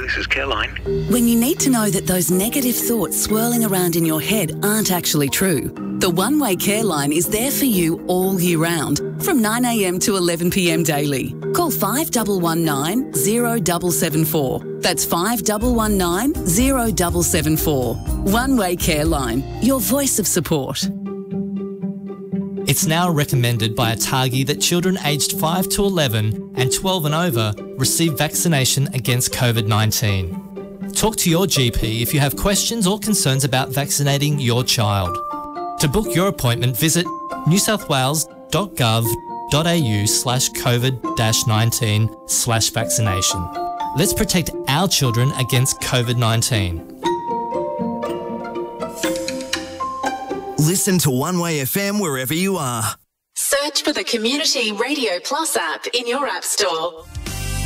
this is Caroline. When you need to know that those negative thoughts swirling around in your head aren't actually true, the One Way Care Line is there for you all year round, from 9 a.m. to 11 p.m. daily. Call 5119 0774. That's 5119 0774. One Way Care Line, your voice of support. It's now recommended by ATAGI that children aged 5 to 11 and 12 and over receive vaccination against COVID-19. Talk to your GP if you have questions or concerns about vaccinating your child. To book your appointment, visit newsouthwales.gov.au/COVID-19/vaccination. Let's protect our children against COVID-19. Listen to One Way FM wherever you are. Search for the Community Radio Plus app in your app store.